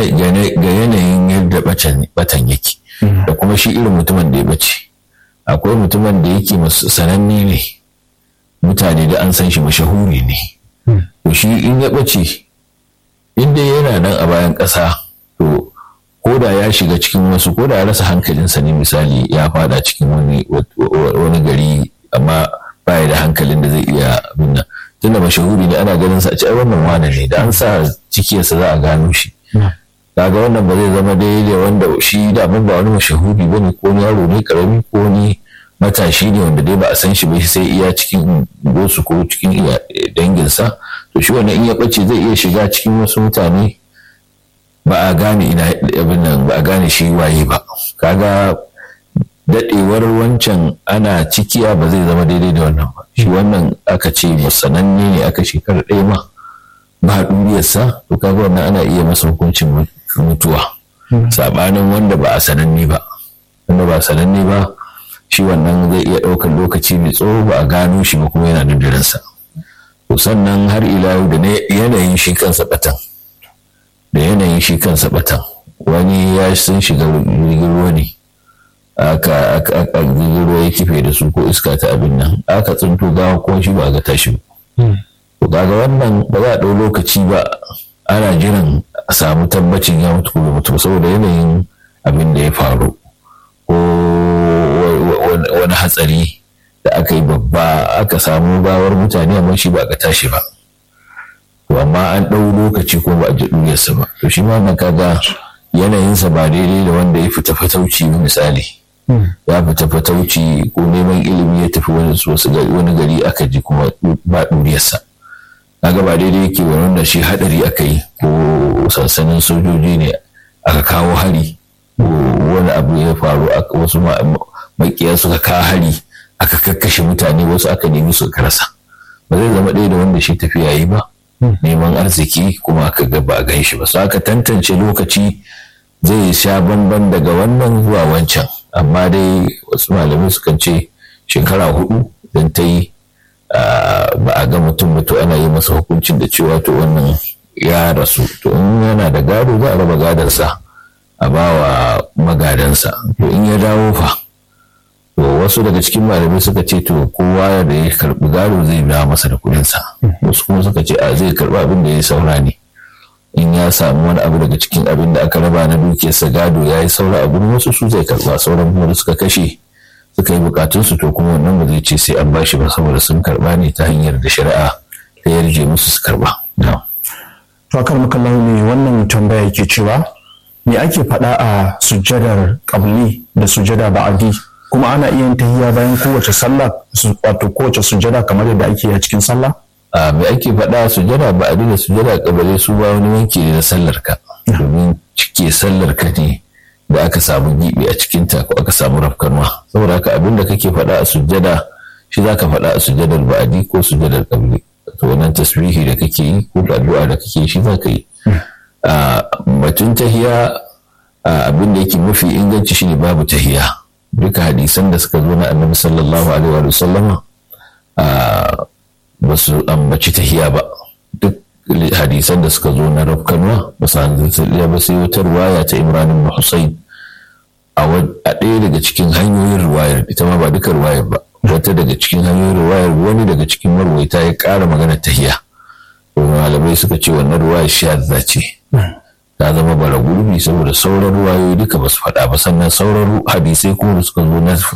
ga yanayin yadda batan yake da kuma shi irin mutumin da ya bace. Akwai mutumin da yake sananne ne, mutane da an san shi mashahuri ne, to shi in ya bace inda yana nan a bayan ƙasa, to ko da ya shiga cikin wasu, ko da ya rasa hankalinsa ne, misali ya fada cikin wani gari amma baya da hankalin da zai iya abin nan, tunda mashahuri ne ana ganin sa a ce ai wannan wane ne, da an sa cikiyarsa za a gano shi. Kaga wannan ba zai zama daidai wanda shi da ba wani mashahuri bane, ko ni yaro ne karami, ko ni matashi ne wanda dai ba a san shi ba sai iya cikin gosu ko cikin iya danginsa, to shi wannan in ya bace zai iya shiga cikin wasu mutane ba a gane abin nan, ba a gane shi waye ba. Kaga dadewar wancan ana cikiya ba zai zama daidai da wannan ba. Shi wannan aka ce musananne ne, aka shekara ɗaya ma ba ɗuriyarsa, to kaga wannan ana iya masa hukuncin mutuwa, sabanin wanda ba a sananne ba. Wanda ba a sananne ba shi wannan zai iya ɗaukar lokaci mai tsawo ba a gano shi ba, kuma yana dindirinsa. To sannan har ila yau da yanayin shi kansa batan, wani ya sun shiga jirgin ruwa ne, aka jirgin ruwa ya kife da su ko iska ta abin nan, aka tsinto gawa ko shi ba a ga tashi ba. To kaga wannan ba za a ɗau lokaci ba ana jiran a samu tabbacin ya mutu ko bai mutu, saboda yanayin abin da ya faru, ko wani hatsari da aka yi babba aka samu gawar mutane amma shi ba ga tashi ba, to amma an ɗau lokaci ko ba a ji ɗuriyarsa ba. To shi ma wannan kaga yanayinsa ba daidai da wanda ya fita fatauci misali, ya fita fatauci ko neman ilimi ya tafi wani gari aka ji kuma ba ɗuriyarsa. Kaga ba daidai yake wa wanda shi hadari aka yi, ko sansanin sojoji ne aka kawo hari, ko wani abu ya faru, wasu makiya suka kawo hari aka kakkashe mutane, wasu aka nemi su rasa. Ba zai zama ɗaya da wanda shi tafiya yi ba, neman arziki kuma aka ga ba a gan shi ba. So aka tantance lokaci zai sha bamban daga wannan zuwa wancan, amma dai wasu malamai sukan ce shekara 4 don ta yi ba a ga mutum mutu ana yi masa hukuncin da cewa to wannan ya rasu, to in yana da gado za a raba gadarsa a ba wa magadansa. To in ya dawo fa, to wasu daga cikin malamai suka ce to kowa da ya karbi gado zai biya masa da kudinsa, wasu kuma suka ce a zai karbi abin da ya saura ne, in ya samu wani abu daga cikin abin da aka raba na dukiyarsa gado ya yi saura abin wasu su zai karba, sauran kuma da suka kashe suka yi bukatunsu to kuma wannan ba zai ce sai an bashi ba, saboda sun karba ne ta hanyar da shari'a ta yarje musu su karba. To akar makallahu ne wannan tambaya ke cewa me ake faɗa a sujjadar qabli da sujjada ba'di, kuma ana iya yin tahiyya bayan kowace sallah, wato kowace sujjada kamar yadda ake a cikin sallah? Me ake faɗa sujjada ba'di da sujjada qabli su ba wani wanki ne na sallar ka, domin cike sallar ka ne da aka samu gibi a cikinta ko aka samu rafkanwa, saboda haka abin da kake faɗa a sujjada shi za ka faɗa a sujjadar ba'adi ko sujjadar qabli. To wannan tasbihi da kake yi ko addu'a da kake yi shi za ka yi. Batun tahiya abin da yake mafi inganci shine babu tahiya. Duka hadisan da suka zo na annabi sallallahu alaihi wa sallama ba su ambaci tahiya ba. Duk hadisan da suka zo na rafkanwa ba su hanzarta ba, sai wata ruwaya ta Imran ibn Husayn a ɗaya daga cikin hanyoyin ruwayar, ita ma ba duka ruwayar ba, wata daga cikin hanyoyin ruwayar wani daga cikin marwaita ya ƙara magana tahiya. Malamai suka ce wannan ruwayar shadda ce, ta zama bara gurbi saboda sauran ruwayoyi duka ba su faɗa ba, sannan sauran hadisai kuma da suka zo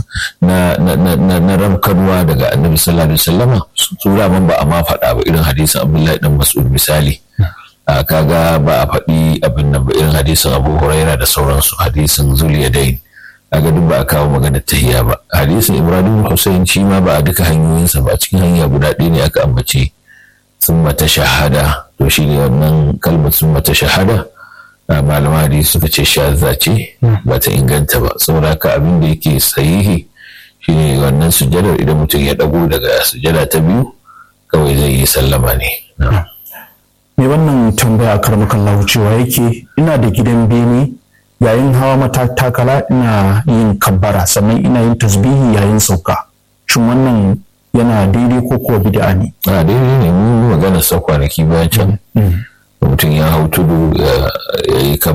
na ramkarwa daga annabi sallallahu alaihi wasallama su man ba a ma faɗa ba, irin hadisin Abdullahi dan Mas'ud misali, kaga ba a faɗi abin nan ba, irin hadisin Abu Huraira da sauransu, hadisin Zuliyadain kaga duk ba a kawo magana tahiyya ba. Hadisin Ibrahim Hussein shi ma ba a duka hanyoyinsa ba, cikin hanya guda ɗaya ne aka ambace summa tashahhada, to shi ne wannan kalmar summa tashahhada malama hadisi suka ce shazza ce, ba ta inganta ba. Saboda haka abin da yake sahihi shine wannan sujjadar idan mutum ya dago daga sujjada ta biyu kawai zai yi sallama ne. Me wannan tambaya karmakallahu cewa yake ina da gidan bene, yayin hawa matakala ina yin kabbara sannan ina yin tasbihi yayin sauka, shin wannan yana daidai ko kuwa bid'a ne? Daidai ne, mun magana sa kwanaki bayan can mutum ya hau tudu ya yi